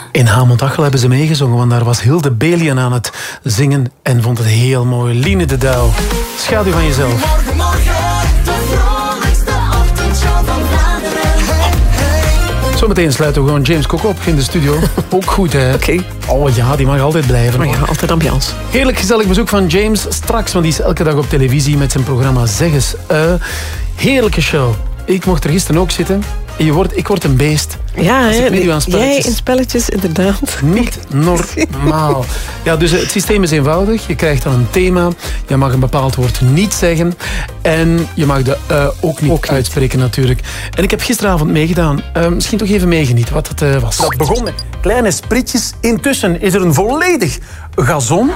In Hamond-Achel hebben ze meegezongen, want daar was Hilde Belian aan het zingen en vond het heel mooi. Line de Douw, schaduw van jezelf. Morgen, de vrolijkste ochtendshow van Vlaanderen. Zometeen sluiten we gewoon James Cook op in de studio. Ook goed, hè? Oké. Oh ja, die mag altijd blijven. Maar ja, altijd ambiance. Heerlijk gezellig bezoek van James straks, want die is elke dag op televisie met zijn programma Zeg eens. Heerlijke show. Ik mocht er gisteren ook zitten. Ik word een beest. Ja, Als ik meedoe aan spelletjes. jij in spelletjes, inderdaad. Niet normaal. Ja, dus het systeem is eenvoudig. Je krijgt dan een thema. Je mag een bepaald woord niet zeggen. En je mag de ook niet uitspreken natuurlijk. En ik heb gisteravond meegedaan. Misschien toch even meegenieten wat het was. Dat begon met kleine spritjes. Intussen is er een volledig gazon.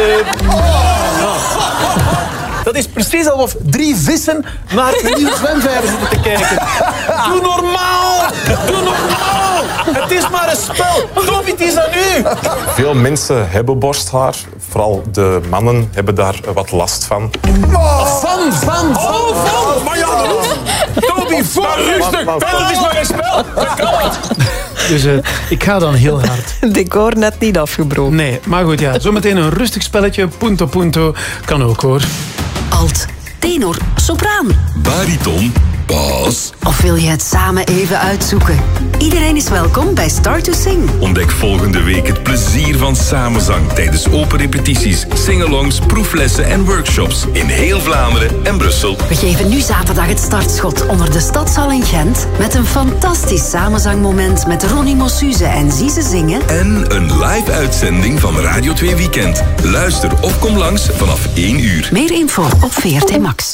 Dat is precies alsof 3 vissen naar een nieuwe zwemvijver zitten te kijken. Doe normaal! Doe normaal! Het is maar een spel. Toby, het is aan u. Veel mensen hebben borsthaar. Vooral de mannen hebben daar wat last van. Van! Maar ja, Toby, rustig! Het is maar een spel. Dat kan het. Dus ik ga dan heel hard. Decor net niet afgebroken. Nee, maar goed, ja. Zometeen een rustig spelletje. Punto punto. Kan ook, hoor. Alt, tenor, sopraan. Bariton, bas. Of wil je het samen even uitzoeken? Iedereen is welkom bij Start to Sing. Ontdek volgende week het plezier van samenzang tijdens open repetities, sing-alongs, proeflessen en workshops in heel Vlaanderen en Brussel. We geven nu zaterdag het startschot onder de Stadshal in Gent met een fantastisch samenzangmoment met Ronnie Mossuze en Zize zingen. En een live uitzending van Radio 2 Weekend. Luister of kom langs vanaf 1 uur. Meer info op VRT Max.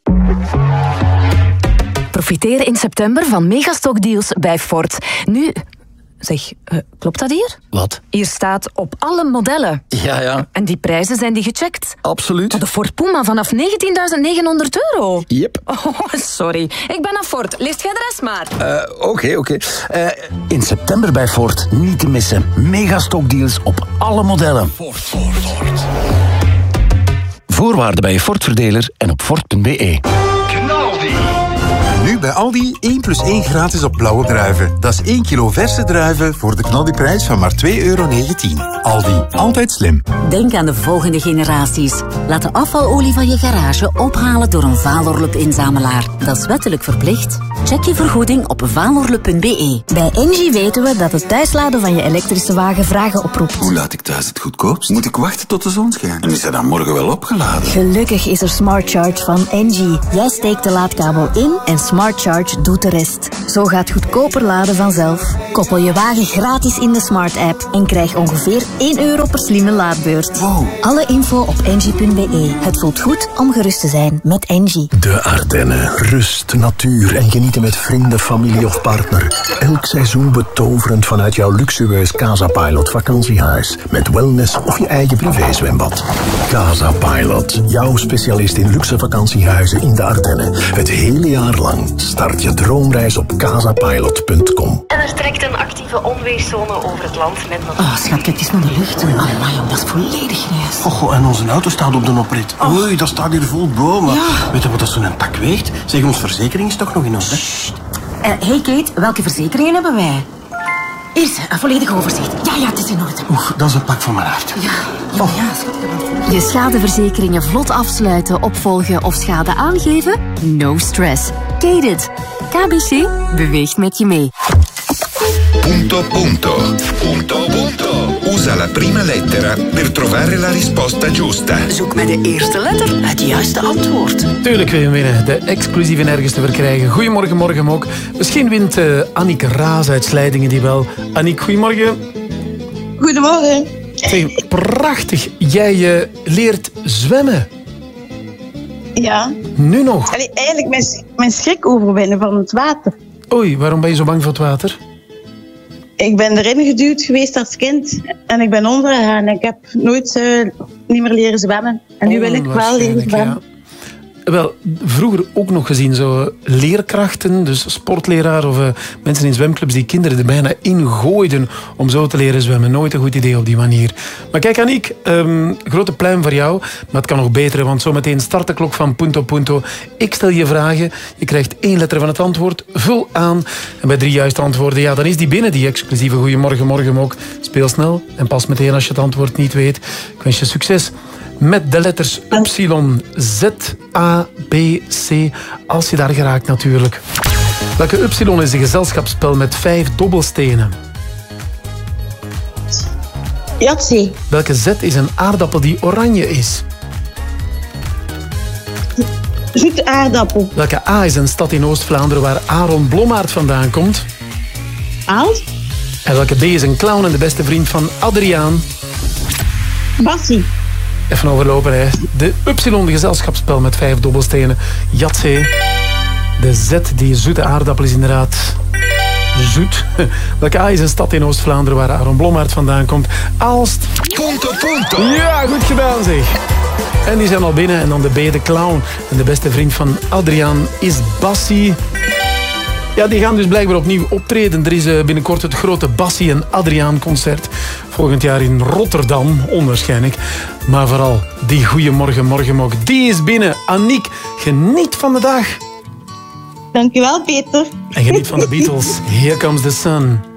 Profiteer in september van megastockdeals bij Ford. Nu, zeg, klopt dat hier? Wat? Hier staat op alle modellen. Ja. En die prijzen zijn die gecheckt? Absoluut. De Ford Puma vanaf €19.900. Yep. Oh, sorry. Ik ben aan Ford. Leest jij de rest maar. Oké. In september bij Ford niet te missen. Megastockdeals op alle modellen. Ford. Voorwaarden bij je Ford-verdeler en op Ford.be. Nu bij Aldi 1 + 1 gratis op blauwe druiven. Dat is 1 kilo verse druiven voor de knaldiprijs van maar €2,19. Aldi, altijd slim. Denk aan de volgende generaties. Laat de afvalolie van je garage ophalen door een Valorlup-inzamelaar. Dat is wettelijk verplicht. Check je vergoeding op valorlup.be. Bij Engie weten we dat het thuisladen van je elektrische wagen vragen oproept. Hoe laat ik thuis het goedkoopst? Moet ik wachten tot de zon schijnt? En is hij dan morgen wel opgeladen? Gelukkig is er Smart Charge van Engie. Jij steekt de laadkabel in en Smart Charge doet de rest. Zo gaat goedkoper laden vanzelf. Koppel je wagen gratis in de Smart app en krijg ongeveer €1 per slimme laadbeurt. Wow. Alle info op engie.be. Het voelt goed om gerust te zijn met Engie. De Ardennen. Rust, natuur en genieten met vrienden, familie of partner. Elk seizoen betoverend vanuit jouw luxueus Casa Pilot vakantiehuis. Met wellness of je eigen privézwembad. Casa Pilot. Jouw specialist in luxe vakantiehuizen in de Ardennen. Het hele jaar lang. Start je droomreis op casapilot.com. En er trekt een actieve onweerszone over het land met nog... Oh, schat, kijk eens naar de lucht. Amai, dat is volledig grijs. Oh, en onze auto staat op de oprit. Oei, dat staat hier vol bomen. Ja. Weet je wat dat zo'n tak weegt? Zeg, onze verzekering is toch nog in orde? Hey Kate, welke verzekeringen hebben wij? Hier is een volledig overzicht. Ja, het is in orde. Oeh, dat is een pak van mijn hart. Ja, schat. Je schadeverzekeringen vlot afsluiten, opvolgen of schade aangeven? No stress. Kated. KBC beweegt met je mee. Punto. Usa la prima lettera per trovare la risposta giusta. Zoek met de eerste letter het juiste antwoord. Tuurlijk wil je winnen. De exclusieve nergens te verkrijgen. Goedemorgen, morgen ook. Misschien wint Annick Raas uit Slijdingen die wel. Annick, goedemorgen. Goedemorgen. Zeg, prachtig. Jij leert zwemmen. Ja. Nu nog? Allee, eigenlijk mijn schrik overwinnen van het water. Oei, waarom ben je zo bang voor het water? Ik ben erin geduwd geweest als kind en ik ben ondergegaan. Ik heb nooit niet meer leren zwemmen. En nu wil ik wel leren zwemmen. wel, vroeger ook nog gezien, zo leerkrachten, dus sportleraar of mensen in zwemclubs die kinderen er bijna in gooiden om zo te leren zwemmen. Nooit een goed idee op die manier. Maar kijk, Aniek, grote pluim voor jou, maar het kan nog beter, want zometeen start de klok van Punto Punto. Ik stel je vragen, je krijgt 1 letter van het antwoord, vul aan. En bij 3 juiste antwoorden, ja, dan is die binnen, die exclusieve Goeiemorgen Morgen ook. Speel snel en pas meteen als je het antwoord niet weet. Ik wens je succes met de letters Y, Z, A, B, C. Als je daar geraakt natuurlijk. Welke Y is een gezelschapsspel met 5 dobbelstenen? Jatsie. Welke Z is een aardappel die oranje is? Zoete aardappel. Welke A is een stad in Oost-Vlaanderen waar Aaron Blommaert vandaan komt? Aalst. En welke B is een clown en de beste vriend van Adriaan? Bassie. Even overlopen, hè. De Y, de gezelschapsspel met 5 dobbelstenen. Jatzee. De Z, die zoete aardappel, is inderdaad zoet. Welke A is een stad in Oost-Vlaanderen waar Aaron Blommaert vandaan komt? Aalst. Punto, punto. Ja, goed gedaan, zeg. En die zijn al binnen. En dan de B, de clown. En de beste vriend van Adriaan is Bassie. Ja, die gaan dus blijkbaar opnieuw optreden. Er is binnenkort het grote Bassie en Adriaan concert. Volgend jaar in Rotterdam, onwaarschijnlijk. Maar vooral die Goeiemorgen Morgenmok, die is binnen. Aniek, geniet van de dag. Dankjewel, Peter. En geniet van de Beatles. Here Comes the Sun.